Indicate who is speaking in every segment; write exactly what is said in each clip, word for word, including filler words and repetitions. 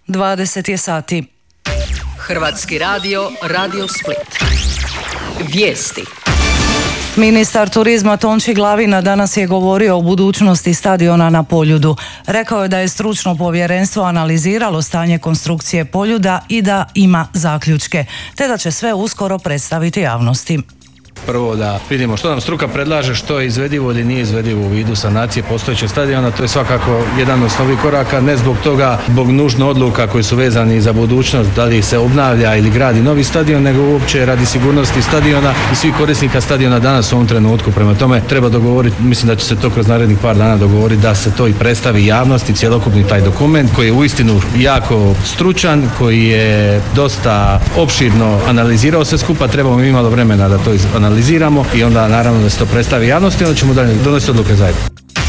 Speaker 1: dvadeset je sati.
Speaker 2: Hrvatski radio, Radio Split. Vijesti.
Speaker 1: Ministar turizma Tonči Glavina danas je govorio o budućnosti stadiona na Poljudu. Rekao je da je stručno povjerenstvo analiziralo stanje konstrukcije Poljuda i da ima zaključke, te da će sve uskoro predstaviti javnosti.
Speaker 3: Prvo da vidimo što nam struka predlaže, što je izvedivo ili nije izvedivo u vidu sanacije postojećeg stadiona. To je svakako jedan od osnovnih koraka, ne zbog toga, zbog nužno odluka koji su vezani za budućnost, da li se obnavlja ili gradi novi stadion, nego uopće radi sigurnosti stadiona i svih korisnika stadiona danas u ovom trenutku. Prema tome treba dogovoriti, mislim da će se to kroz narednih par dana dogovoriti da se to i predstavi javnosti, cjelokupni taj dokument koji je uistinu jako stručan, koji je dosta opširno analizirao sve skupa. Trebamo mi malo vremena da to analiziramo i onda naravno da se to predstavi javnosti, onda ćemo dalje donositi odluke zajedno.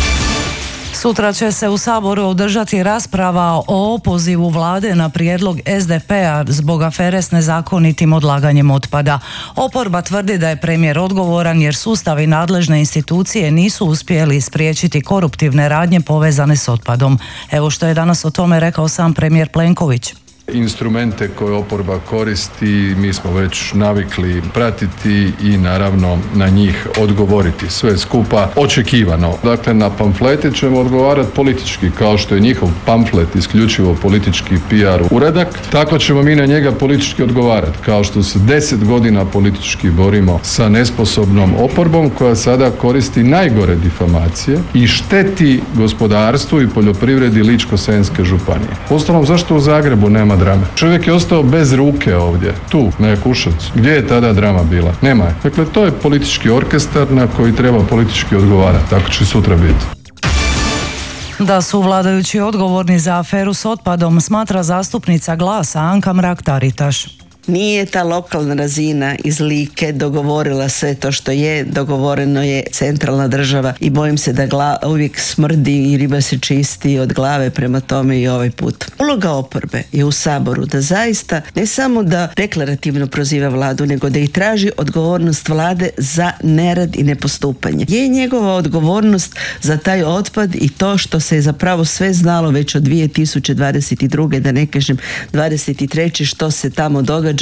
Speaker 1: Sutra će se u Saboru održati rasprava o opozivu vlade na prijedlog es de pe-a zbog afere s nezakonitim odlaganjem otpada. Oporba tvrdi da je premijer odgovoran jer sustav i nadležne institucije nisu uspjeli spriječiti koruptivne radnje povezane s otpadom. Evo što je danas o tome rekao sam premijer Plenković.
Speaker 4: Instrumente koje oporba koristi mi smo već navikli pratiti i naravno na njih odgovoriti. Sve skupa očekivano. Dakle, na pamflete ćemo odgovarati politički, kao što je njihov pamflet isključivo politički pe er uradak, tako ćemo mi na njega politički odgovarati, kao što se deset godina politički borimo sa nesposobnom oporbom koja sada koristi najgore difamacije i šteti gospodarstvu i poljoprivredi Ličko-senjske županije. Uostalom, zašto u Zagrebu nema drame? Čovjek je ostao bez ruke ovdje, tu, na Jakuševcu. Gdje je tada drama bila? Nema je. Dakle, to je politički orkestar na koji treba politički odgovarati. Tako će sutra biti.
Speaker 1: Da su vladajući odgovorni za aferu s otpadom, smatra zastupnica Glasa Anka Mrak-Taritaš.
Speaker 5: Nije ta lokalna razina iz Like dogovorila sve to što je, dogovoreno je centralna država i bojim se da gla, uvijek smrdi i riba se čisti od glave, prema tome i ovaj put. Uloga oporbe je u Saboru da zaista ne samo da deklarativno proziva vladu, nego da i traži odgovornost vlade za nerad i nepostupanje. Je njegova odgovornost za taj otpad i to što se je zapravo sve znalo već od dvije tisuće dvadeset druge da ne kažem dvadeset treće što se tamo događa.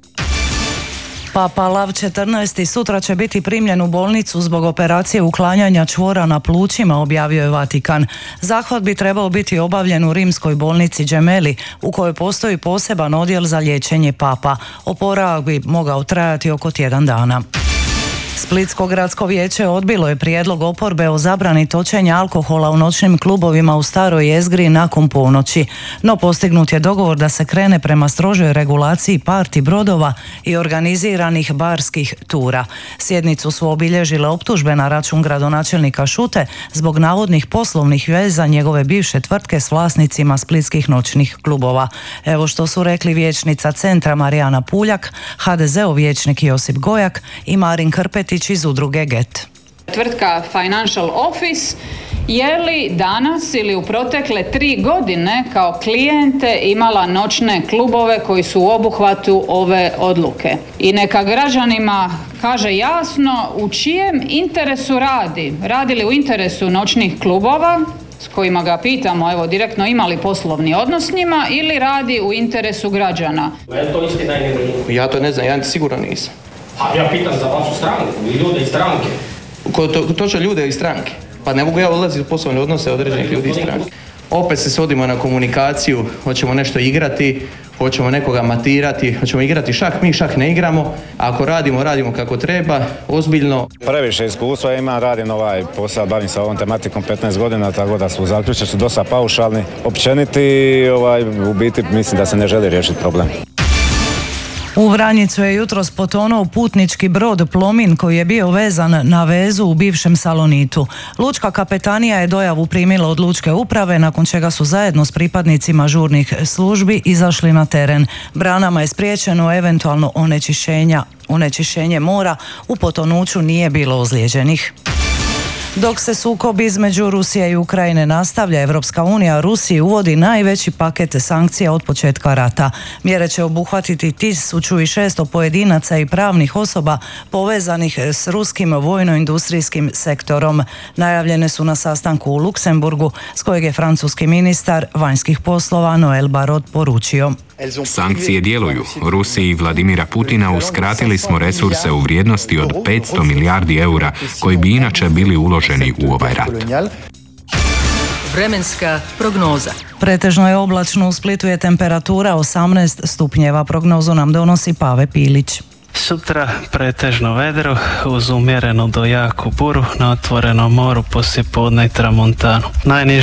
Speaker 1: Papa Lav četrnaesti sutra će biti primljen u bolnicu zbog operacije uklanjanja čvora na plućima, objavio je Vatikan. Zahvat bi trebao biti obavljen u rimskoj bolnici Gemelli, u kojoj postoji poseban odjel za liječenje papa. Oporavak bi mogao trajati oko tjedan dana. Splitsko gradsko vijeće odbilo je prijedlog oporbe o zabrani točenja alkohola u noćnim klubovima u Staroj Jezgri nakon ponoći, no postignut je dogovor da se krene prema strožoj regulaciji parti brodova i organiziranih barskih tura. Sjednicu su obilježile optužbe na račun gradonačelnika Šute zbog navodnih poslovnih veza njegove bivše tvrtke s vlasnicima splitskih noćnih klubova. Evo što su rekli vijećnica Centra Marijana Puljak, ha de zeov vijećnik Josip Gojak i Marin Krpetić iz udruge Get.
Speaker 6: Tvrtka Financial Office je li danas ili u protekle tri godine kao klijente imala noćne klubove koji su u obuhvatu ove odluke? I neka građanima kaže jasno u čijem interesu radi. Radi li u interesu noćnih klubova s kojima ga pitamo, evo direktno imali poslovni odnos s njima, ili radi u interesu građana?
Speaker 7: Ja to istina ili nije? Ja to ne znam, ja sigurno nisam.
Speaker 8: A ja pitam za vašu stranku i ljude iz stranke.
Speaker 7: Ko to, to će ljude iz stranke? Pa ne mogu ja ulaziti u poslovne odnose određenih ljudi iz stranke. Opet se svodimo na komunikaciju, hoćemo nešto igrati, hoćemo nekoga matirati, hoćemo igrati šah, mi šah ne igramo, ako radimo, radimo kako treba, ozbiljno.
Speaker 9: Previše iskustva imam, radim ovaj posao, bavim se ovom tematikom petnaest godina, tako da su zaključci su dosta paušalni, općeniti, ovaj, u biti mislim da se ne želi riješiti problem.
Speaker 1: U Vranjicu je jutros potonuo putnički brod Plomin koji je bio vezan na vezu u bivšem Salonitu. Lučka kapetanija je dojavu primila od lučke uprave, nakon čega su zajedno s pripadnicima žurnih službi izašli na teren. Branama je spriječeno eventualno onečišćenja, onečišćenje mora, u potonuću nije bilo ozlijeđenih. Dok se sukob između Rusije i Ukrajine nastavlja, Evropska unija Rusiji uvodi najveći paket sankcija od početka rata. Mjere će obuhvatiti tisuću šesto pojedinaca i pravnih osoba povezanih s ruskim vojno-industrijskim sektorom. Najavljene su na sastanku u Luksemburgu, s kojeg je francuski ministar vanjskih poslova Noel Barrot poručio.
Speaker 10: Sankcije djeluju. Rusiji i Vladimira Putina uskratili smo resurse u vrijednosti od petsto milijardi eura koji bi inače bili uloženi u ovaj rat.
Speaker 2: Vremenska prognoza.
Speaker 1: Pretežno je oblačno, u Splitu je temperatura osamnaest stupnjeva. Prognozu nam donosi Pave Pilić.
Speaker 11: Sutra pretežno vedro uz umjerenu do jaku buru na otvorenom moru poslijepodne i tramontanu. Najniže